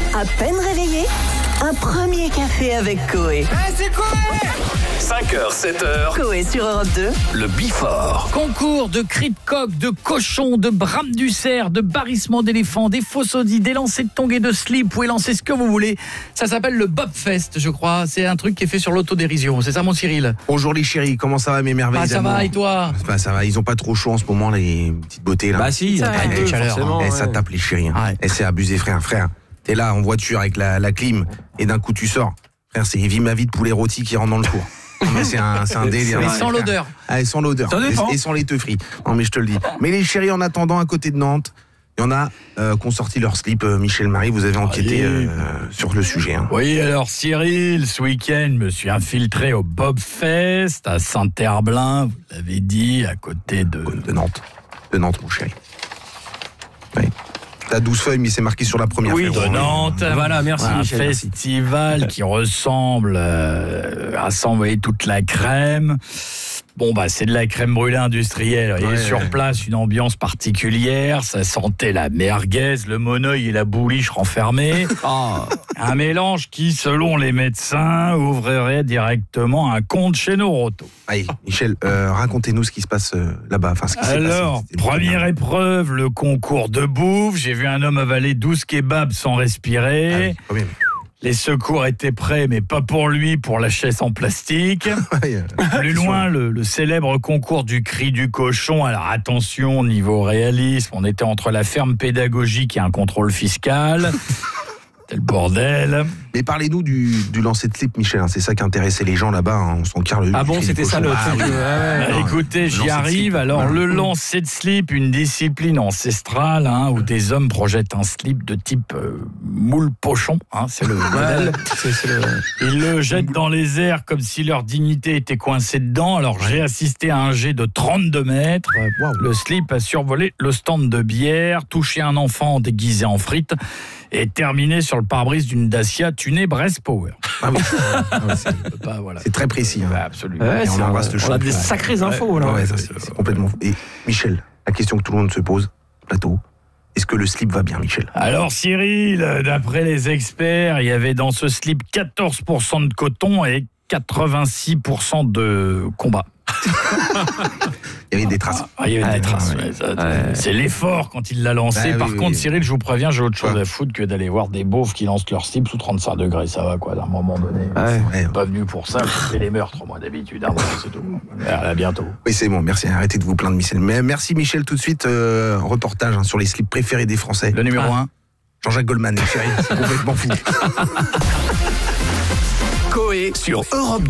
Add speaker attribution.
Speaker 1: À peine réveillé, un premier café avec Coé.
Speaker 2: C'est Coé
Speaker 3: 5h, 7h,
Speaker 1: Coé sur Europe 2.
Speaker 3: le Bifort.
Speaker 4: Concours de cris de coq, de cochon, de brame du cerf, de barrissement d'éléphant, des faux saudis, des lancers de tongs et de slip. Vous pouvez lancer ce que vous voulez. Ça s'appelle le Bobfest, je crois. C'est un truc qui est fait sur l'autodérision. C'est ça, mon Cyril?
Speaker 5: Bonjour les chéris, comment ça va mes merveilles
Speaker 4: Ça
Speaker 5: d'amour?
Speaker 4: va, et toi?
Speaker 5: Ça va, ils ont pas trop chaud en ce moment, les petites beautés là.
Speaker 6: Bah si,
Speaker 4: un peu de chaleur,
Speaker 6: forcément,
Speaker 5: Ça
Speaker 6: ouais.
Speaker 5: tape les chéris. Hein.
Speaker 4: Ouais.
Speaker 5: Et c'est abusé, frère. T'es là en voiture avec la clim et d'un coup tu sors. Frère, c'est vie ma vie de poulet rôti qui rentre dans le four. Non, mais c'est un délire.
Speaker 4: Mais
Speaker 5: Ouais,
Speaker 4: sans
Speaker 5: frère.
Speaker 4: l'odeur.
Speaker 5: Ah, et sans l'odeur.
Speaker 6: Ça dépend.
Speaker 5: Et sans les teufris. Non mais je te le dis. Mais les chéris, en attendant, à côté de Nantes, il y en a qui ont sorti leur slip. Michel Marie, vous avez enquêté sur le sujet. Hein.
Speaker 4: Oui, alors Cyril, ce week-end, je me suis infiltré au Bobfest à Saint-Herblain, vous l'avez dit, à côté de...
Speaker 5: De Nantes. De Nantes, mon chéri. Oui. T'as 12 feuilles, mais c'est marqué sur la première
Speaker 4: Oui,
Speaker 5: feuille.
Speaker 4: de Nantes.
Speaker 6: Voilà, merci,
Speaker 4: Un
Speaker 6: Michel, merci.
Speaker 4: festival qui rassemble toute la crème. Bon, bah, c'est de la crème brûlée industrielle. Il y a sur place une ambiance particulière. Ça sentait la merguez, le monoeil et la bouliche renfermés. Un mélange qui, selon les médecins, ouvrirait directement un compte chez Noroto.
Speaker 5: Allez, Michel, racontez-nous ce qui se passe là-bas. Enfin, ce qui s'est passé.
Speaker 4: Alors, première épreuve, le concours de bouffe. J'ai vu un homme avaler 12 kebabs sans respirer.
Speaker 5: Ah oui, quand même.
Speaker 4: Les secours étaient prêts, mais pas pour lui, pour la chaise en plastique. Plus loin, le célèbre concours du cri du cochon. Alors attention, niveau réalisme, on était entre la ferme pédagogique et un contrôle fiscal. C'était le bordel.
Speaker 5: Mais parlez-nous du lancer de slip, Michel. Hein. C'est ça qui intéressait les gens là-bas. Hein. On s'en carre
Speaker 6: Ah bon, c'était ça le truc.
Speaker 5: Oui.
Speaker 4: Écoutez, j'y
Speaker 5: lancer de
Speaker 4: arrive.
Speaker 5: slip.
Speaker 4: Alors,
Speaker 5: Voilà.
Speaker 4: le lancer de slip, une discipline ancestrale où des hommes projettent un slip de type moule pochon. C'est le modèle. Ils le jettent dans les airs comme si leur dignité était coincée dedans. Alors, j'ai assisté à un jet de 32 mètres.
Speaker 5: Waouh.
Speaker 4: Le slip a survolé le stand de bière, touché un enfant déguisé en frites et terminé sur le pare-brise d'une Dacia tunée Brest Power.
Speaker 5: Ah oui. Ah ouais,
Speaker 4: Voilà.
Speaker 5: c'est très précis. Hein.
Speaker 4: Ouais, absolument.
Speaker 6: Ouais,
Speaker 5: Et on embrasse le
Speaker 6: on a des
Speaker 5: champion.
Speaker 6: sacrées infos là.
Speaker 5: Ouais, ça, c'est complètement. Et Michel, la question que tout le monde se pose, plateau, est-ce que le slip va bien, Michel?
Speaker 4: Alors Cyril, d'après les experts, il y avait dans ce slip 14% de coton et 86% de combat.
Speaker 5: Il y avait des traces.
Speaker 4: Il y avait des traces. C'est l'effort quand il l'a lancé.
Speaker 5: Ouais,
Speaker 4: Par
Speaker 5: oui,
Speaker 4: contre,
Speaker 5: oui.
Speaker 4: Cyril, je vous préviens, j'ai autre chose
Speaker 5: Ouais.
Speaker 4: à foutre que d'aller voir des beaufs qui lancent leur slip sous 35 degrés. Ça va quoi, d'un moment donné.
Speaker 5: Ouais.
Speaker 4: Pas venu pour ça, je fais les meurtres, moi, d'habitude. Voilà, c'est tout. À bientôt.
Speaker 5: Oui, c'est bon, merci. Arrêtez de vous plaindre, Michel. Mais merci, Michel. Tout de suite, reportage sur les slips préférés des Français.
Speaker 4: Le numéro 1.
Speaker 5: Jean-Jacques Goldman, chéri, c'est complètement fou.
Speaker 3: Coé sur Europe 2.